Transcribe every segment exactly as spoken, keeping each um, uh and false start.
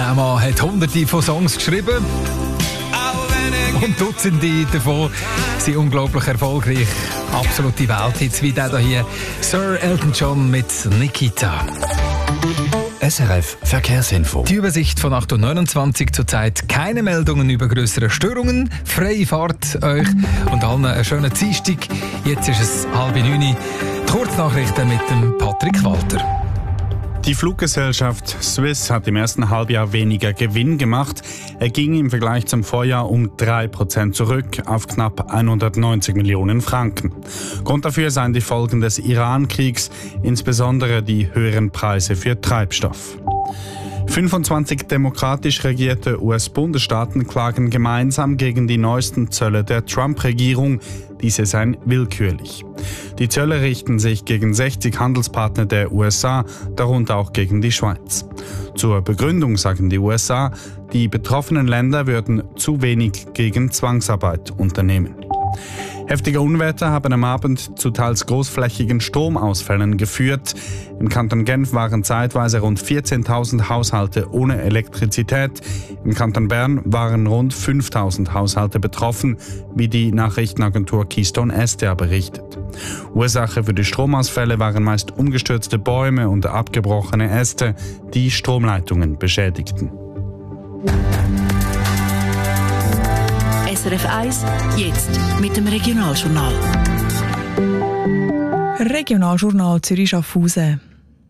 Der Mann hat hunderte von Songs geschrieben. Und Dutzende davon sind unglaublich erfolgreich. Absolute Welthits, wie der hier. Sir Elton John mit Nikita. S R F Verkehrsinfo. Die Übersicht von acht Uhr neunundzwanzig, zurzeit keine Meldungen über größere Störungen. Freie Fahrt euch und allen einen schönen Dienstag. Jetzt ist es halb neun. Die Kurznachrichten mit dem Patrick Walter. Die Fluggesellschaft Swiss hat im ersten Halbjahr weniger Gewinn gemacht. Er ging im Vergleich zum Vorjahr um drei Prozent zurück auf knapp hundertneunzig Millionen Franken. Grund dafür seien die Folgen des Iran-Kriegs, insbesondere die höheren Preise für Treibstoff. fünfundzwanzig demokratisch regierte U S-Bundesstaaten klagen gemeinsam gegen die neuesten Zölle der Trump-Regierung. Diese seien willkürlich. Die Zölle richten sich gegen sechzig Handelspartner der U S A, darunter auch gegen die Schweiz. Zur Begründung sagen die U S A, die betroffenen Länder würden zu wenig gegen Zwangsarbeit unternehmen. Heftige Unwetter haben am Abend zu teils großflächigen Stromausfällen geführt. Im Kanton Genf waren zeitweise rund vierzehntausend Haushalte ohne Elektrizität. Im Kanton Bern waren rund fünftausend Haushalte betroffen, wie die Nachrichtenagentur Keystone S D A berichtet. Ursache für die Stromausfälle waren meist umgestürzte Bäume und abgebrochene Äste, die Stromleitungen beschädigten. S R F eins, jetzt mit dem Regionaljournal. Regionaljournal Zürich-Schaffhausen.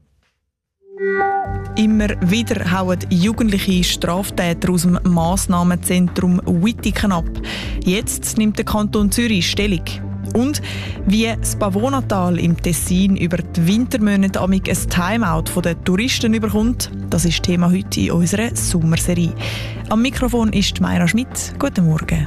Immer wieder hauen jugendliche Straftäter aus dem Massnahmenzentrum Wittigen ab. Jetzt nimmt der Kanton Zürich Stellung. Und wie das Pavonatal im Tessin über die Wintermonate amig ein Timeout von den Touristen überkommt, das ist Thema heute in unserer Sommerserie. Am Mikrofon ist Mayra Schmidt. Guten Morgen.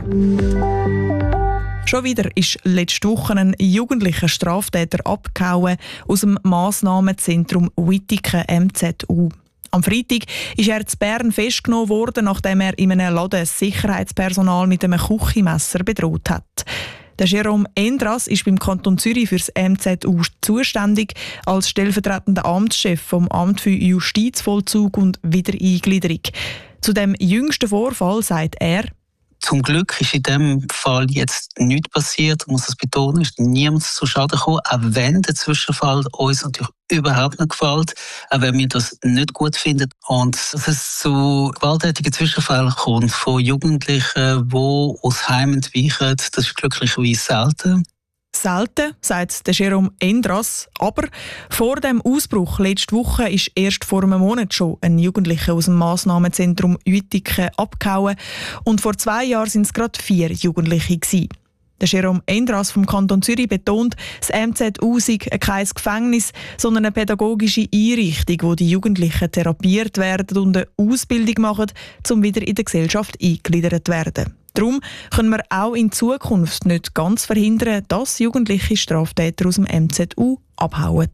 Schon wieder ist letzte Woche ein jugendlicher Straftäter abgehauen aus dem Massnahmenzentrum Wittigen M Z U. Am Freitag ist er in Bern festgenommen worden, nachdem er in einem Laden das Sicherheitspersonal mit einem Küchenmesser bedroht hat. Der Jérôme Endras ist beim Kanton Zürich für das M Z U zuständig als stellvertretender Amtschef vom Amt für Justizvollzug und Wiedereingliederung. Zu dem jüngsten Vorfall sagt er: Zum Glück ist in diesem Fall jetzt nichts passiert, ich muss das betonen, ist niemand zu Schaden gekommen, auch wenn der Zwischenfall uns natürlich überhaupt nicht gefällt, auch wenn wir das nicht gut finden. Und dass es zu gewalttätigen Zwischenfällen kommt von Jugendlichen, die aus Heim entweichen, das ist glücklicherweise selten. Selten, sagt der Jérôme Endras. Aber vor dem Ausbruch letzte Woche ist erst vor einem Monat schon ein Jugendlicher aus dem Massnahmenzentrum Wittigen abgehauen. Und vor zwei Jahren waren es gerade vier Jugendliche gewesen. Der Jérôme Endras vom Kanton Zürich betont, das M Z U sei kein Gefängnis, sondern eine pädagogische Einrichtung, wo die Jugendlichen therapiert werden und eine Ausbildung machen, um wieder in der Gesellschaft eingegliedert zu werden. Darum können wir auch in Zukunft nicht ganz verhindern, dass jugendliche Straftäter aus dem M Z U abhauen.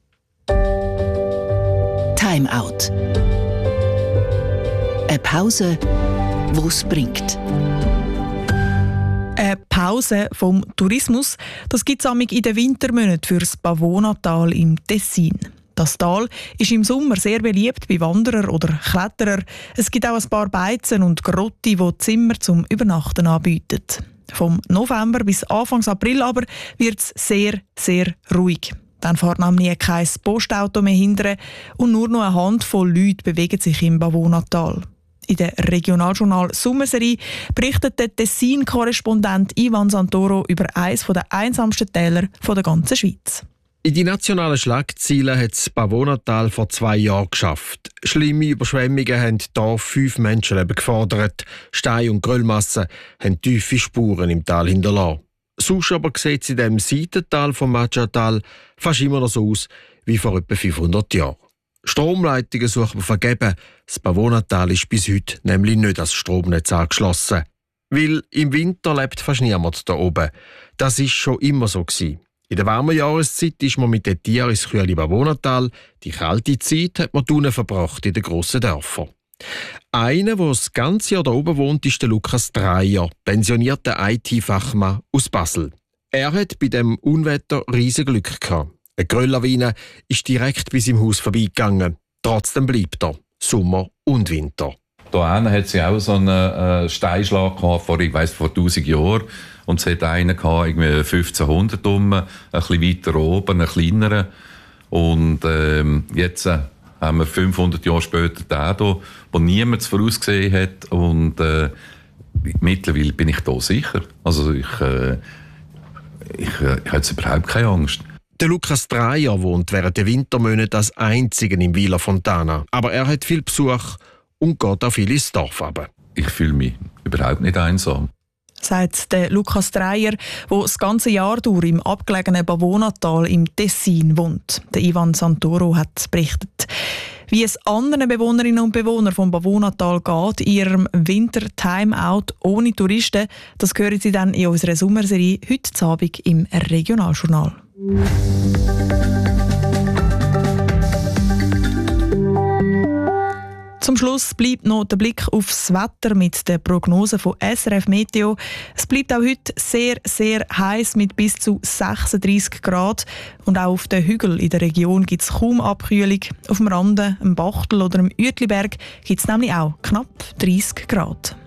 Time Out. Eine Pause, die es bringt. Eine Pause vom Tourismus, das gibt es in den Wintermonaten für das Pavonatal im Tessin. Das Tal ist im Sommer sehr beliebt bei Wanderern oder Kletterern. Es gibt auch ein paar Beizen und Grotti, die Zimmer zum Übernachten anbieten. Vom November bis Anfang April aber wird es sehr, sehr ruhig. Dann fährt nämlich kein Postauto mehr hinterher und nur noch eine Handvoll Leute bewegen sich im Pavonatal. In der Regionaljournal Sommerserie berichtet der Tessin-Korrespondent Ivan Santoro über eines der einsamsten Täler der ganzen Schweiz. In die nationalen Schlagzeilen hat das Pavonatal vor zwei Jahren geschafft. Schlimme Überschwemmungen haben hier fünf Menschenleben gefordert. Stein- und Geröllmassen haben tiefe Spuren im Tal hinterlassen. Sonst aber sieht es in diesem Seitental vom Maggiatal fast immer noch so aus wie vor etwa fünfhundert Jahren. Stromleitungen suchen wir vergeben. Das Pavonatal ist bis heute nämlich nicht als Stromnetz angeschlossen. Weil im Winter lebt fast niemand da oben. Das war schon immer so gewesen. In der warmen Jahreszeit ist man mit den Tieren ins kühle Pavonatal. Die kalte Zeit hat man unten verbracht in den grossen Dörfern. Einer, der das ganze Jahr da oben wohnt, ist der Lukas Dreyer, pensionierter I T-Fachmann aus Basel. Er hat bei dem Unwetter riesen Glück gehabt. Eine Grölllawine ist direkt bis im Haus vorbeigegangen. Trotzdem bleibt er, Sommer und Winter. Da hat sie auch so einen äh, Steinschlag gehabt, vor, ich weiss, vor tausend Jahren. Und es hat einen gehabt, irgendwie fünfzehnhundert um, ein bisschen weiter oben, einen kleineren. Und ähm, jetzt äh, haben wir fünfhundert Jahre später den hier, wo niemand es vorausgesehen hat. Und äh, mittlerweile bin ich da sicher. Also ich, äh, ich, äh, ich habe jetzt überhaupt keine Angst. Der Lukas Dreyer wohnt während der Wintermonate als Einziger im Villa Fontana. Aber er hat viel Besuch und geht auch viel ins Dorf runter. Ich fühle mich überhaupt nicht einsam. Sagt der Lukas Dreyer, der das ganze Jahr durch im abgelegenen Pavonatal im Tessin wohnt. Der Ivan Santoro hat berichtet. Wie es anderen Bewohnerinnen und Bewohnern vom Pavonatal geht, in ihrem Winter-Timeout ohne Touristen, das hören Sie dann in unserer Sommerserie heute Abend im Regionaljournal. Zum Schluss bleibt noch der Blick aufs Wetter mit der Prognose von S R F Meteo. Es bleibt auch heute sehr, sehr heiß mit bis zu sechsunddreissig Grad. Und auch auf den Hügeln in der Region gibt es kaum Abkühlung. Auf dem Rande, am Bachtel oder am Uetliberg gibt es nämlich auch knapp dreißig Grad.